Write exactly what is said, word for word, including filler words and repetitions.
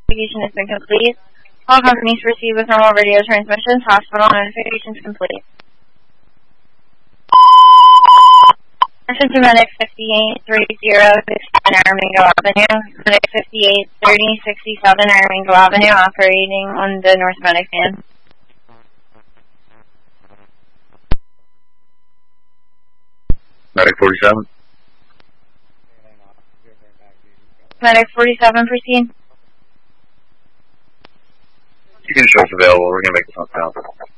Investigation has been complete. All companies proceed with normal radio transmissions. Hospital notifications complete. Attention to Medic fifty-eight thirty sixty-seven Aramingo Avenue. Medic fifty-eight thirty sixty-seven Aramingo Avenue operating on the North Medic van. Medic forty-seven. Medic forty-seven, proceed. You can show us available. We're going to make this on count.